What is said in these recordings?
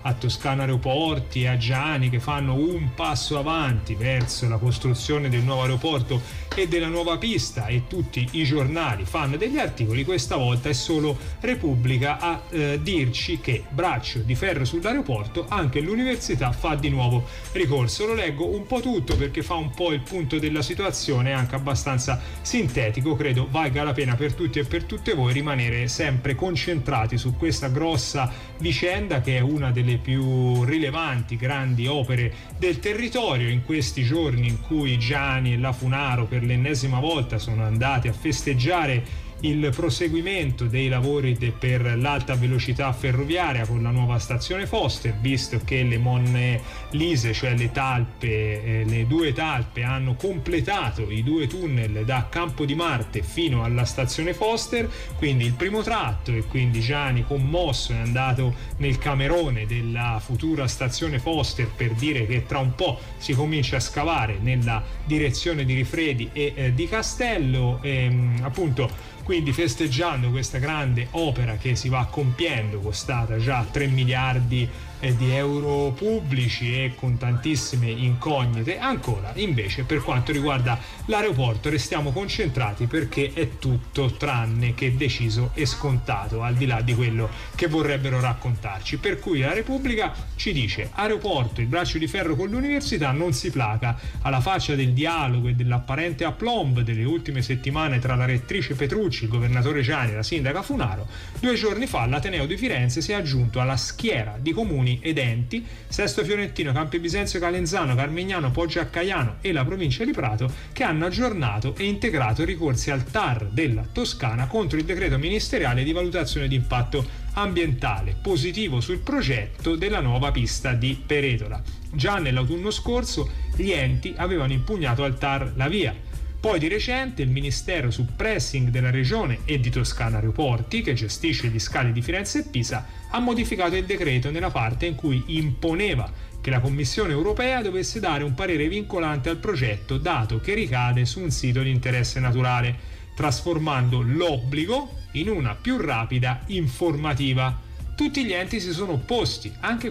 a Toscana Aeroporti e a Giani, che fanno un passo avanti verso la costruzione del nuovo aeroporto e della nuova pista, e tutti i giornali fanno degli articoli. Questa volta è solo Repubblica a dirci che braccio di ferro sull'aeroporto, anche l'università fa di nuovo ricorso. Lo leggo un po' tutto perché fa un po' il punto della situazione, è anche abbastanza sintetico. Credo valga la pena per tutti e per tutte voi rimanere sempre concentrati su questa grossa vicenda, che è una delle più rilevanti grandi opere del territorio, in questi giorni in cui Giani e la Funaro per l'ennesima volta sono andati a festeggiare il proseguimento dei lavori per l'alta velocità ferroviaria con la nuova stazione Foster, visto che le Monne Lise, cioè le talpe, le due talpe, hanno completato i 2 tunnel da Campo di Marte fino alla stazione Foster, quindi il primo tratto, e quindi Giani, commosso, è andato nel camerone della futura stazione Foster per dire che tra un po' si comincia a scavare nella direzione di Rifredi e di Castello, appunto. Quindi festeggiando questa grande opera che si va compiendo, costata già 3 miliardi di euro pubblici e con tantissime incognite ancora. Invece, per quanto riguarda l'aeroporto, restiamo concentrati perché è tutto tranne che deciso e scontato, al di là di quello che vorrebbero raccontarci. Per cui la Repubblica ci dice: aeroporto, il braccio di ferro con l'università non si placa. Alla faccia del dialogo e dell'apparente aplomb delle ultime settimane tra la rettrice Petrucci, il governatore Giani e la sindaca Funaro, 2 giorni fa l'Ateneo di Firenze si è aggiunto alla schiera di comuni ed enti, Sesto Fiorentino, Campi Bisenzio, Calenzano, Carmignano, Poggio a Caiano e la provincia di Prato, che hanno aggiornato e integrato ricorsi al TAR della Toscana contro il decreto ministeriale di valutazione di impatto ambientale positivo sul progetto della nuova pista di Peretola. Già nell'autunno scorso gli enti avevano impugnato al TAR la VIA. Poi di recente il Ministero, su pressing della Regione e di Toscana Aeroporti, che gestisce gli scali di Firenze e Pisa, ha modificato il decreto nella parte in cui imponeva che la Commissione europea dovesse dare un parere vincolante al progetto, dato che ricade su un sito di interesse naturale, trasformando l'obbligo in una più rapida informativa. Tutti gli enti si sono opposti anche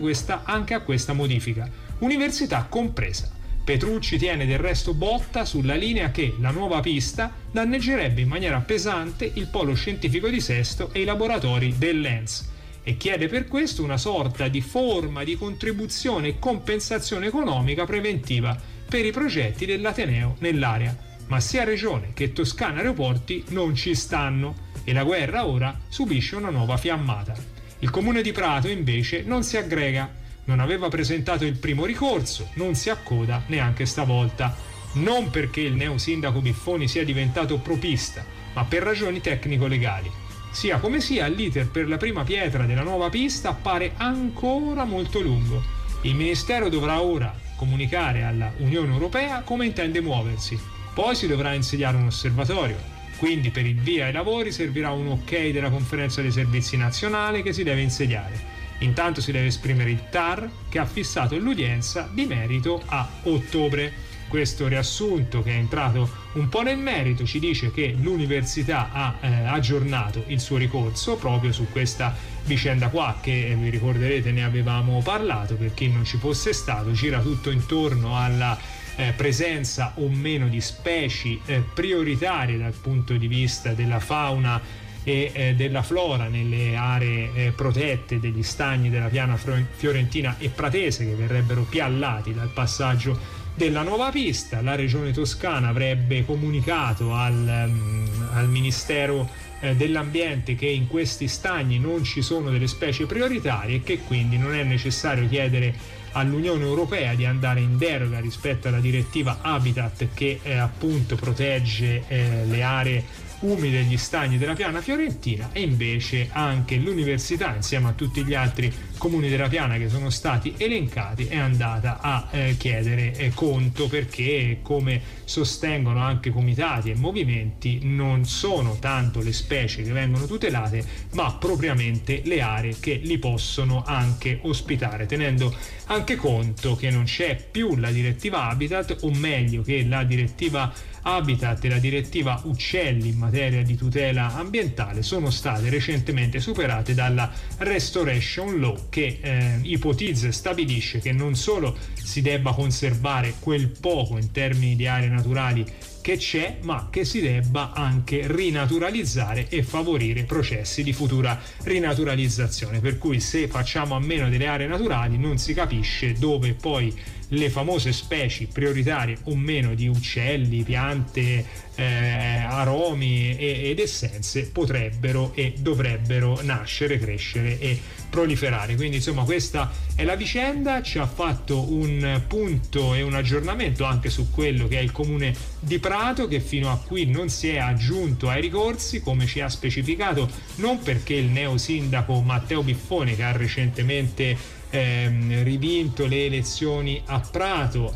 a questa modifica, università compresa. Petrucci tiene del resto botta sulla linea che la nuova pista danneggerebbe in maniera pesante il polo scientifico di Sesto e i laboratori dell'ENS, e chiede per questo una sorta di forma di contribuzione e compensazione economica preventiva per i progetti dell'Ateneo nell'area. Ma sia Regione che Toscana Aeroporti non ci stanno e la guerra ora subisce una nuova fiammata. Il comune di Prato invece non si aggrega. Non aveva presentato il primo ricorso, non si accoda neanche stavolta. Non perché il neo sindaco Biffoni sia diventato propista, ma per ragioni tecnico-legali. Sia come sia, l'iter per la prima pietra della nuova pista appare ancora molto lungo. Il Ministero dovrà ora comunicare alla Unione Europea come intende muoversi. Poi si dovrà insediare un osservatorio. Quindi per il via ai lavori servirà un ok della Conferenza dei Servizi Nazionali che si deve insediare. Intanto si deve esprimere il TAR, che ha fissato l'udienza di merito a ottobre. Questo riassunto, che è entrato un po' nel merito, ci dice che l'università ha aggiornato il suo ricorso proprio su questa vicenda qua, che vi ricorderete ne avevamo parlato. Per chi non ci fosse stato, gira tutto intorno alla presenza o meno di specie prioritarie dal punto di vista della fauna e della flora nelle aree protette degli stagni della piana fiorentina e pratese, che verrebbero piallati dal passaggio della nuova pista. La Regione Toscana avrebbe comunicato al Ministero dell'Ambiente che in questi stagni non ci sono delle specie prioritarie e che quindi non è necessario chiedere all'Unione Europea di andare in deroga rispetto alla direttiva Habitat, che appunto protegge le aree umide degli stagni della piana fiorentina. E invece anche l'università, insieme a tutti gli altri comuni della piana che sono stati elencati, è andata a chiedere conto, perché, come sostengono anche comitati e movimenti, non sono tanto le specie che vengono tutelate, ma propriamente le aree che li possono anche ospitare, tenendo anche conto che non c'è più la direttiva Habitat, o meglio che la direttiva Habitat e la direttiva Uccelli in materia di tutela ambientale sono state recentemente superate dalla Restoration Law, che ipotizza e stabilisce che non solo si debba conservare quel poco in termini di aree naturali che c'è, ma che si debba anche rinaturalizzare e favorire processi di futura rinaturalizzazione, per cui se facciamo a meno delle aree naturali non si capisce dove poi le famose specie prioritarie o meno di uccelli, piante, aromi ed essenze potrebbero e dovrebbero nascere, crescere e proliferare. Quindi insomma questa è la vicenda. Ci ha fatto un punto e un aggiornamento anche su quello che è il comune di Prato, che fino a qui non si è aggiunto ai ricorsi, come ci ha specificato, non perché il neo sindaco Matteo Biffoni, che ha recentemente rivinto le elezioni a Prato,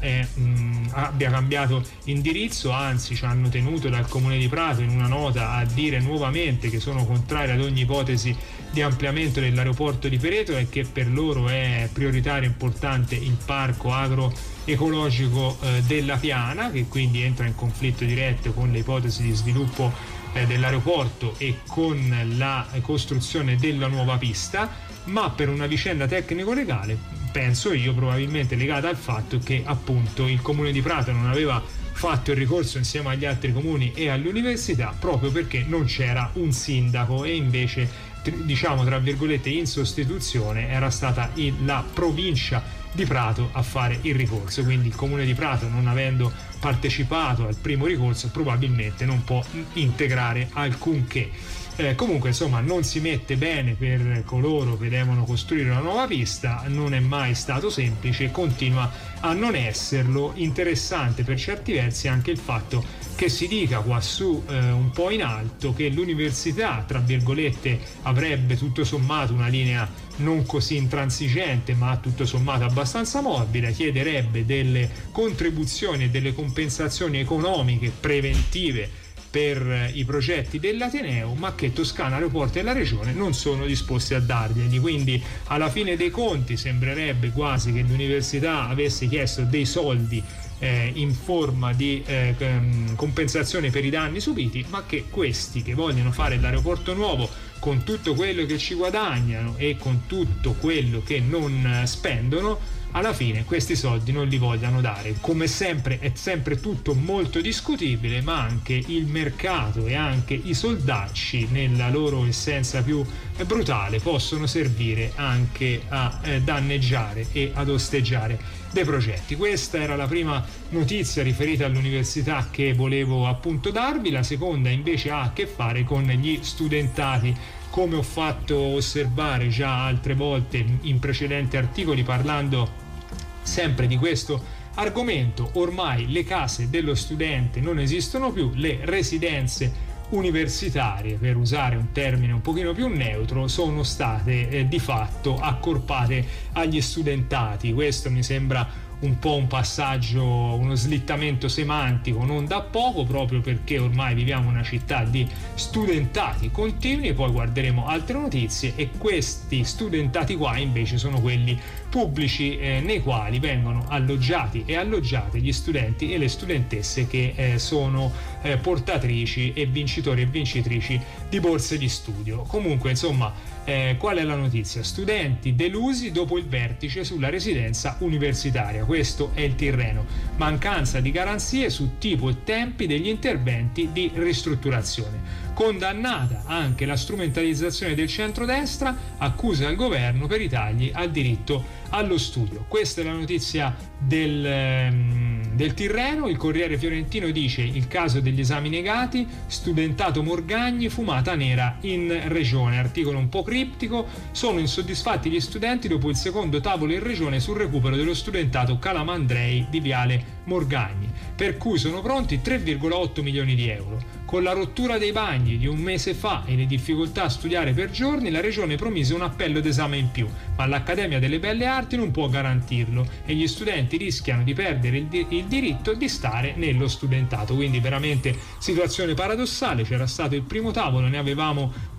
abbia cambiato indirizzo, anzi ci hanno tenuto dal comune di Prato in una nota a dire nuovamente che sono contrari ad ogni ipotesi di ampliamento dell'aeroporto di Pereto e che per loro è prioritario e importante il parco agroecologico della Piana, che quindi entra in conflitto diretto con le ipotesi di sviluppo dell'aeroporto e con la costruzione della nuova pista, ma per una vicenda tecnico-legale, penso io, probabilmente legata al fatto che appunto il comune di Prato non aveva fatto il ricorso insieme agli altri comuni e all'università proprio perché non c'era un sindaco, e invece, diciamo tra virgolette, in sostituzione era stata la provincia di Prato a fare il ricorso. Quindi il comune di Prato, non avendo partecipato al primo ricorso, probabilmente non può integrare alcunché. Comunque insomma non si mette bene per coloro che devono costruire una nuova pista, non è mai stato semplice, continua a non esserlo. Interessante per certi versi anche il fatto che si dica quassù un po' in alto che l'università, tra virgolette, avrebbe tutto sommato una linea non così intransigente ma tutto sommato abbastanza morbida, chiederebbe delle contribuzioni e delle compensazioni economiche preventive per i progetti dell'Ateneo, ma che Toscana Aeroporti e la Regione non sono disposti a darglieli. Quindi alla fine dei conti sembrerebbe quasi che l'università avesse chiesto dei soldi in forma di compensazione per i danni subiti, ma che questi che vogliono fare l'aeroporto nuovo con tutto quello che ci guadagnano e con tutto quello che non spendono, alla fine questi soldi non li vogliano dare. Come sempre è sempre tutto molto discutibile, ma anche il mercato e anche i soldacci nella loro essenza più brutale possono servire anche a danneggiare e ad osteggiare dei progetti. Questa era la prima notizia riferita all'università che volevo appunto darvi. La seconda invece ha a che fare con gli studentati. Come ho fatto osservare già altre volte in precedenti articoli parlando sempre di questo argomento, ormai le case dello studente non esistono più, le residenze universitarie, per usare un termine un pochino più neutro, sono state di fatto accorpate agli studentati. Questo mi sembra un po' un passaggio, uno slittamento semantico non da poco, proprio perché ormai viviamo una città di studentati continui. Poi guarderemo altre notizie, e questi studentati qua invece sono quelli pubblici, nei quali vengono alloggiati e alloggiate gli studenti e le studentesse che sono portatrici e vincitori e vincitrici di borse di studio. Comunque insomma, qual è la notizia? Studenti delusi dopo il vertice sulla residenza universitaria. Questo è il Tirreno. Mancanza di garanzie su tipo e tempi degli interventi di ristrutturazione. Condannata anche la strumentalizzazione del centrodestra, accusa il governo per i tagli al diritto allo studio. Questa è la notizia del Tirreno. Il Corriere Fiorentino dice: il caso degli esami negati, studentato Morgagni, fumata nera in regione. Articolo un po' criptico. Sono insoddisfatti gli studenti dopo il secondo tavolo in regione sul recupero dello studentato Calamandrei di Viale Morgagni, per cui sono pronti 3,8 milioni di euro. Con la rottura dei bagni di un mese fa e le difficoltà a studiare per giorni, la regione promise un appello d'esame in più, ma l'Accademia delle Belle Arti non può garantirlo e gli studenti rischiano di perdere il diritto di stare nello studentato. Quindi veramente situazione paradossale. C'era stato il primo tavolo, ne avevamo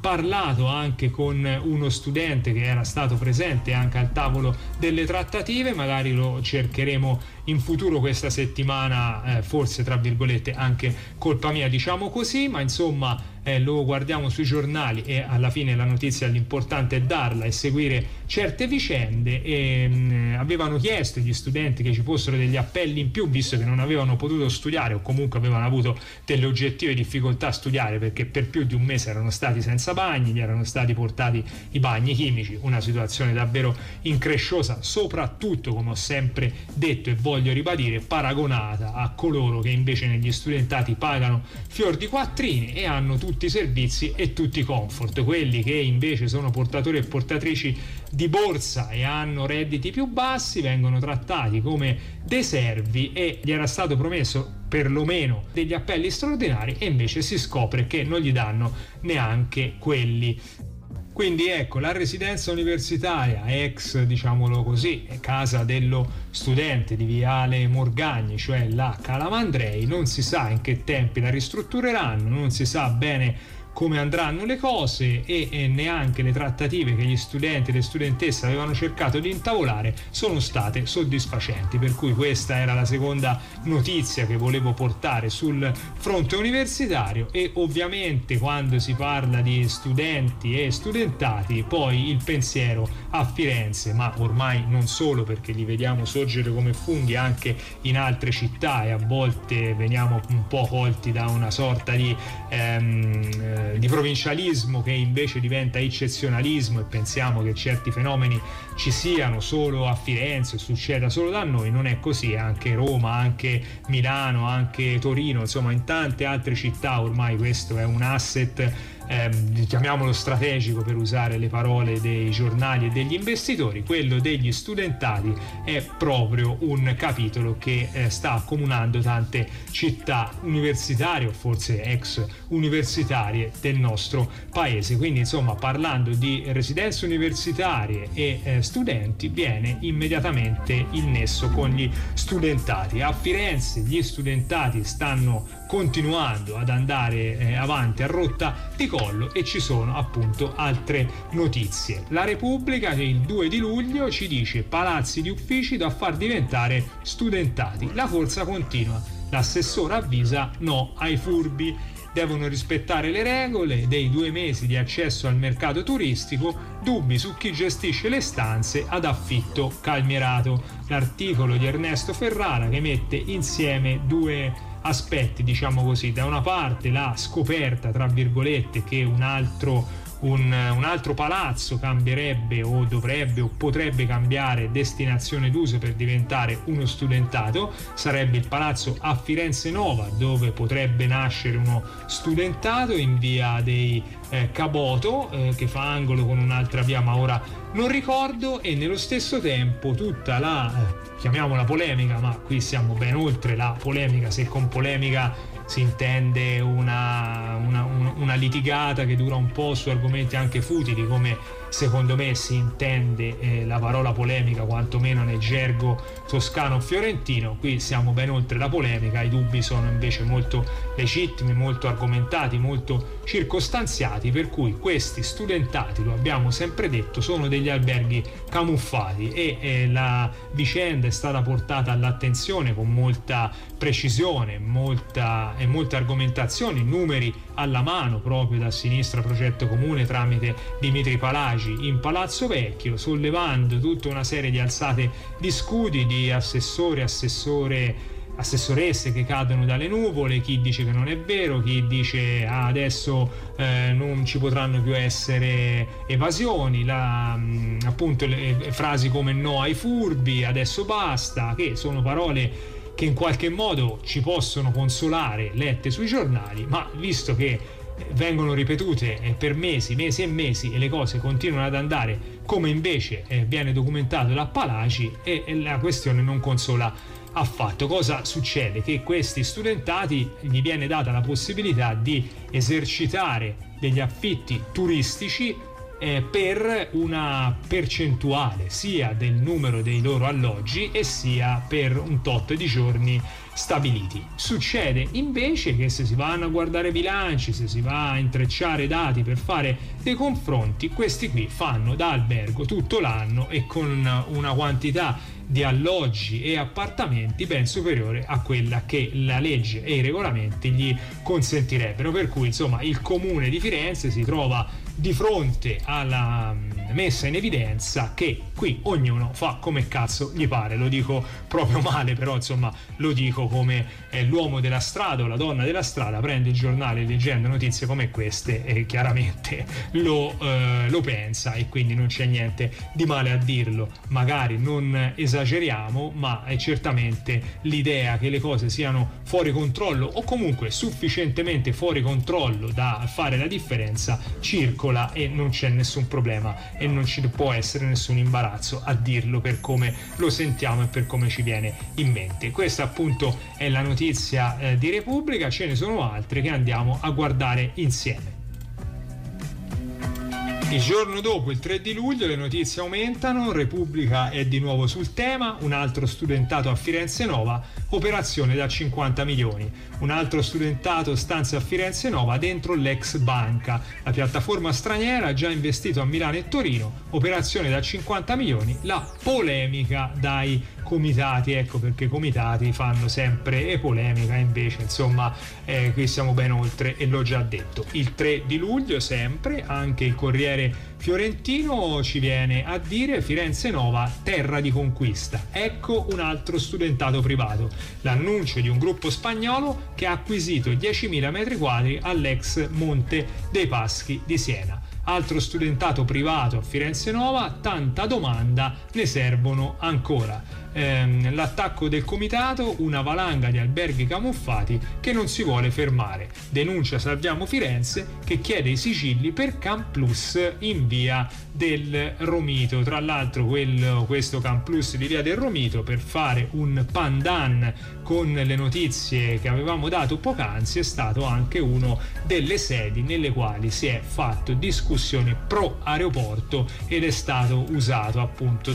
parlato anche con uno studente che era stato presente anche al tavolo delle trattative, magari lo cercheremo in futuro questa settimana, forse tra virgolette anche colpa mia, diciamo così, ma insomma lo guardiamo sui giornali e alla fine la notizia, l'importante è darla e seguire certe vicende. E avevano chiesto gli studenti che ci fossero degli appelli in più, visto che non avevano potuto studiare o comunque avevano avuto delle oggettive difficoltà a studiare, perché per più di un mese erano stati senza bagni, gli erano stati portati i bagni chimici, una situazione davvero incresciosa, soprattutto, come ho sempre detto e voglio ribadire, paragonata a coloro che invece negli studentati pagano fior di quattrini e hanno tutti i servizi e tutti i comfort. Quelli che invece sono portatori e portatrici di borsa e hanno redditi più bassi vengono trattati come dei servi e gli era stato promesso perlomeno degli appelli straordinari e invece si scopre che non gli danno neanche quelli. Quindi ecco, la residenza universitaria, ex diciamolo così, casa dello studente di Viale Morgagni, cioè la Calamandrei, non si sa in che tempi la ristruttureranno, non si sa bene come andranno le cose e neanche le trattative che gli studenti e le studentesse avevano cercato di intavolare sono state soddisfacenti, per cui questa era la seconda notizia che volevo portare sul fronte universitario. E ovviamente quando si parla di studenti e studentati poi il pensiero a Firenze, ma ormai non solo, perché li vediamo sorgere come funghi anche in altre città e a volte veniamo un po' colti da una sorta di provincialismo che invece diventa eccezionalismo e pensiamo che certi fenomeni ci siano solo a Firenze, succeda solo da noi. Non è così, anche Roma, anche Milano, anche Torino, insomma in tante altre città ormai questo è un asset, chiamiamolo strategico per usare le parole dei giornali e degli investitori. Quello degli studentati è proprio un capitolo che sta accomunando tante città universitarie o forse ex universitarie del nostro paese. Quindi insomma, parlando di residenze universitarie e studenti, viene immediatamente il nesso con gli studentati. A Firenze gli studentati stanno continuando ad andare avanti a rotta di collo e ci sono appunto altre notizie. La Repubblica che il 2 di luglio ci dice: palazzi di uffici da far diventare studentati, la corsa continua, l'assessore avvisa no ai furbi, devono rispettare le regole dei 2 mesi di accesso al mercato turistico, dubbi su chi gestisce le stanze ad affitto calmierato. L'articolo di Ernesto Ferrara che mette insieme due aspetti, diciamo così: da una parte la scoperta tra virgolette che un altro palazzo cambierebbe o dovrebbe o potrebbe cambiare destinazione d'uso per diventare uno studentato, sarebbe il palazzo a Firenze Nova, dove potrebbe nascere uno studentato in via dei Caboto, che fa angolo con un'altra via ma ora non ricordo. E nello stesso tempo tutta la chiamiamola polemica, ma qui siamo ben oltre la polemica, se con polemica si intende una litigata che dura un po' su argomenti anche futili, come secondo me si intende la parola polemica, quantomeno nel gergo toscano fiorentino. Qui siamo ben oltre la polemica, i dubbi sono invece molto legittimi, molto argomentati, molto circostanziati, per cui questi studentati, lo abbiamo sempre detto, sono degli alberghi camuffati e la vicenda è stata portata all'attenzione con molta precisione, molte argomentazioni, numeri alla mano proprio da Sinistra Progetto Comune tramite Dimitri Palagi in Palazzo Vecchio, sollevando tutta una serie di alzate di scudi di assessoresse che cadono dalle nuvole, chi dice che non è vero, chi dice adesso non ci potranno più essere evasioni, appunto le frasi come no ai furbi, adesso basta, che sono parole che in qualche modo ci possono consolare lette sui giornali, ma visto che vengono ripetute per mesi e mesi e le cose continuano ad andare come invece viene documentato da Palagi, e la questione non consola affatto. Cosa succede? Che questi studentati gli viene data la possibilità di esercitare degli affitti turistici per una percentuale sia del numero dei loro alloggi e sia per un tot di giorni stabiliti. Succede invece che se si vanno a guardare bilanci, se si va a intrecciare dati per fare dei confronti, questi qui fanno da albergo tutto l'anno e con una quantità di alloggi e appartamenti ben superiore a quella che la legge e i regolamenti gli consentirebbero, per cui insomma il comune di Firenze si trova di fronte alla messa in evidenza che qui ognuno fa come cazzo gli pare. Lo dico proprio male, però insomma lo dico come l'uomo della strada o la donna della strada prende il giornale leggendo notizie come queste e chiaramente lo pensa, e quindi non c'è niente di male a dirlo. Magari non esageriamo, ma è certamente l'idea che le cose siano fuori controllo o comunque sufficientemente fuori controllo da fare la differenza circola, e non c'è nessun problema e non ci può essere nessun imbarazzo a dirlo per come lo sentiamo e per come ci viene in mente. Questa appunto è la notizia di Repubblica. Ce ne sono altre che andiamo a guardare insieme. Il giorno dopo, il 3 di luglio, le notizie aumentano. Repubblica è di nuovo sul tema. Un altro studentato a Firenze Nova, operazione da 50 milioni. Un altro studentato stanza a Firenze Nova dentro l'ex banca. La piattaforma straniera ha già investito a Milano e Torino, operazione da 50 milioni. La polemica dai comitati, ecco perché i comitati fanno sempre polemica, invece insomma qui siamo ben oltre e l'ho già detto. Il 3 di luglio sempre anche il Corriere fiorentino ci viene a dire: Firenze Nova, terra di conquista. Ecco un altro studentato privato. L'annuncio di un gruppo spagnolo che ha acquisito 10.000 metri quadri all'ex Monte dei Paschi di Siena. Altro studentato privato a Firenze Nova, tanta domanda, ne servono ancora. L'attacco del comitato, una valanga di alberghi camuffati che non si vuole fermare. Denuncia Salviamo Firenze che chiede i sigilli per Camp Plus in via del Romito. Tra l'altro questo Camp Plus di via del Romito, per fare un pandan con le notizie che avevamo dato poc'anzi, è stato anche uno delle sedi nelle quali si è fatto discussione pro aeroporto ed è stato usato appunto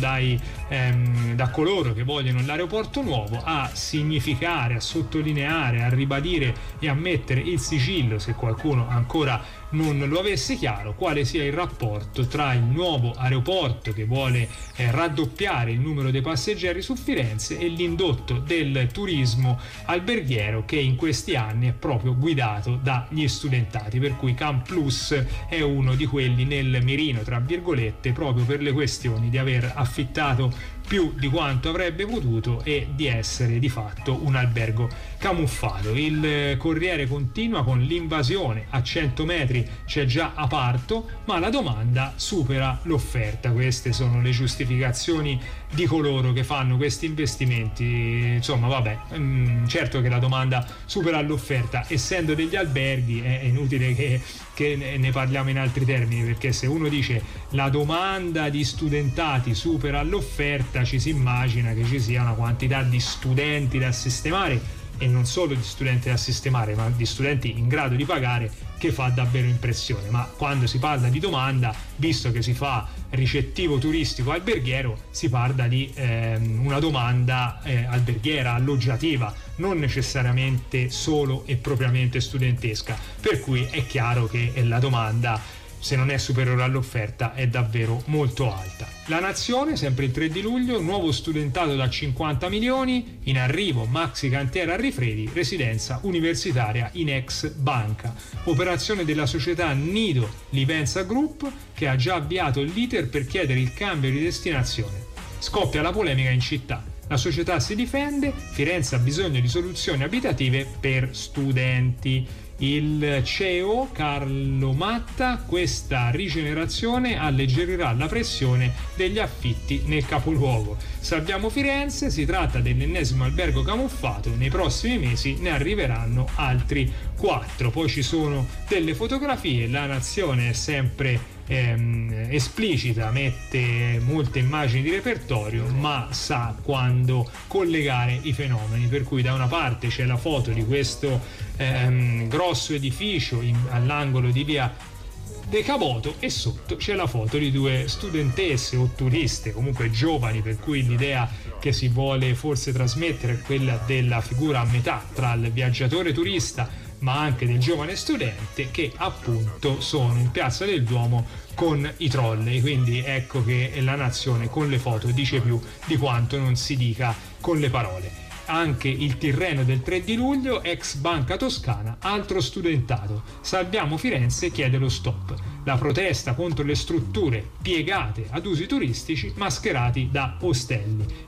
da coloro che vogliono l'aeroporto nuovo a significare, a sottolineare, a ribadire e a mettere il sigillo, se qualcuno ancora non lo avesse chiaro, quale sia il rapporto tra il nuovo aeroporto che vuole raddoppiare il numero dei passeggeri su Firenze e l'indotto del turismo alberghiero che in questi anni è proprio guidato dagli studentati, per cui Camp Plus è uno di quelli nel mirino tra virgolette proprio per le questioni di aver affittato più di quanto avrebbe potuto e di essere di fatto un albergo camuffato. Il Corriere continua con l'invasione a 100 metri c'è già Aparto, ma la domanda supera l'offerta. Queste sono le giustificazioni di coloro che fanno questi investimenti. Insomma, vabbè, certo che la domanda supera l'offerta, essendo degli alberghi è inutile che ne parliamo in altri termini, perché se uno dice la domanda di studentati supera l'offerta ci si immagina che ci sia una quantità di studenti da sistemare, e non solo di studenti da sistemare ma di studenti in grado di pagare, che fa davvero impressione. Ma quando si parla di domanda, visto che si fa ricettivo turistico alberghiero, si parla di una domanda alberghiera, alloggiativa, non necessariamente solo e propriamente studentesca, per cui è chiaro che la domanda, se non è superiore all'offerta, è davvero molto alta. La Nazione, sempre il 3 di luglio, nuovo studentato da 50 milioni, in arrivo maxi cantiere a Rifredi, residenza universitaria in ex banca. Operazione della società Nido Livenza Group che ha già avviato l'iter per chiedere il cambio di destinazione. Scoppia la polemica in città. La società si difende, Firenze ha bisogno di soluzioni abitative per studenti. Il CEO Carlo Matta: questa rigenerazione alleggerirà la pressione degli affitti nel capoluogo. Salviamo Firenze, si tratta dell'ennesimo albergo camuffato, nei prossimi mesi ne arriveranno altri 4. Poi ci sono delle fotografie, la Nazione è sempre esplicita, mette molte immagini di repertorio, ma sa quando collegare i fenomeni, per cui da una parte c'è la foto di questo grosso edificio all'angolo di via decapoto, e sotto c'è la foto di due studentesse o turiste, comunque giovani, per cui l'idea che si vuole forse trasmettere è quella della figura a metà tra il viaggiatore turista ma anche del giovane studente, che appunto sono in Piazza del Duomo con i trolley. Quindi ecco che la nazione con le foto dice più di quanto non si dica con le parole. Anche il Tirreno del 3 di luglio, ex Banca Toscana, altro studentato. Salviamo Firenze chiede lo stop. La protesta contro le strutture piegate ad usi turistici mascherati da ostelli.